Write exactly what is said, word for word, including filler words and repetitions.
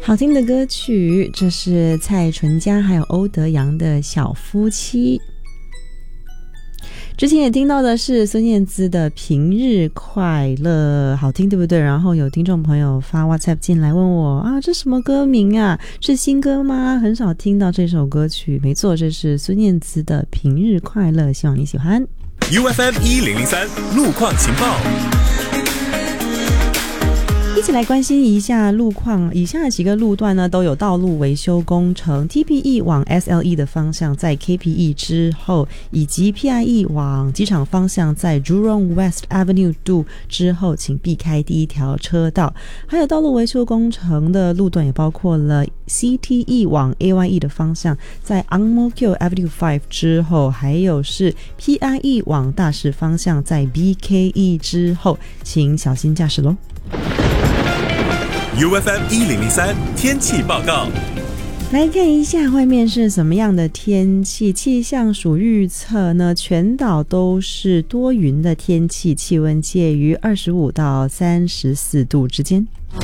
好听的歌曲，这是蔡淳佳还有欧德阳的小夫妻。之前也听到的是孙燕姿的平日快乐，好听对不对？然后有听众朋友发 WhatsApp 进来问我啊，这什么歌名啊？是新歌吗？很少听到这首歌曲。没错，这是孙燕姿的平日快乐，希望你喜欢。 U F M 一零零三路况情报， 一起来关心一下路况。以下几个路段呢都有道路维修工程， T P E 往 S L E 的方向在 K P E 之后，以及 P I E 往机场方向在 Jurong West Avenue 度之后，请避开第一条车道。还有道路维修工程的路段也包括了 C T E 往 A Y E 的方向在 Ang Mo Kio Avenue 五之后，还有是 P I E 往大石方向在 B K E 之后，请小心驾驶咯。 U F M 一零零三天气报告， 来看一下外面是什么样的天气。气象署预测呢，全岛都是多云的天气，气温介于二十五到三十四度之间。